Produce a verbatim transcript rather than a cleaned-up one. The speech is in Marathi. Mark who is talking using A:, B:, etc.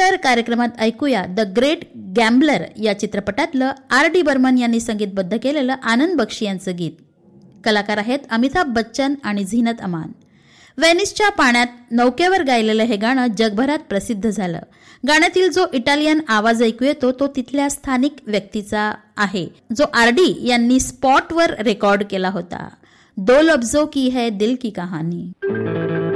A: तर कार्यक्रमात ऐकूया द ग्रेट गॅम्बलर या चित्रपटातलं आर डी बर्मन यांनी संगीतबद्ध केलेलं आनंद बक्षी यांचं गीत. कलाकार आहेत अमिताभ बच्चन आणि झीनत अमान. वेनिसच्या पाण्यात नौकेवर गायलेलं हे गाणं जगभरात प्रसिद्ध झालं. गाण्यातील जो इटालियन आवाज ऐकू येतो तो तिथल्या स्थानिक व्यक्तीचा आहे, जो आर डी यांनी स्पॉटवर रेकॉर्ड केला होता. दो लफ्जों की है दिल की कहानी.